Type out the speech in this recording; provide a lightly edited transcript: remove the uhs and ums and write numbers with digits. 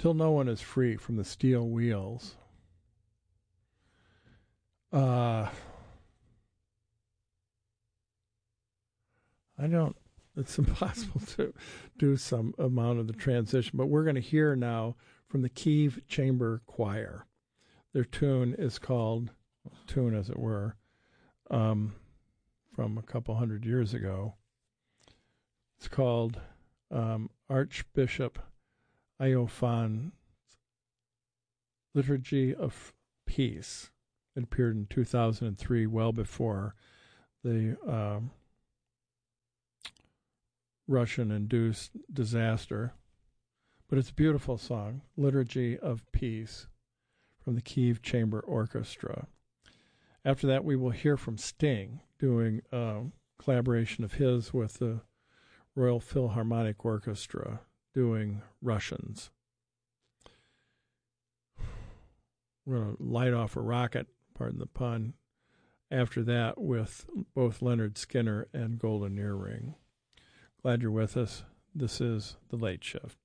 Till no one is free from the steel wheels. I don't, it's impossible to do some amount of the transition, but we're going to hear now from the Kiev Chamber Choir. Their tune is called, tune as it were, from a couple hundred years ago. It's called Archbishop Iophan's Liturgy of Peace. It appeared in 2003, well before the Russian-induced disaster. But it's a beautiful song, Liturgy of Peace, from the Kiev Chamber Orchestra. After that, we will hear from Sting, doing a collaboration of his with the Royal Philharmonic Orchestra, doing Russians. We're going to light off a rocket, pardon the pun, after that with both Leonard Skinner and Golden Earring. Glad you're with us. This is The Late Shift.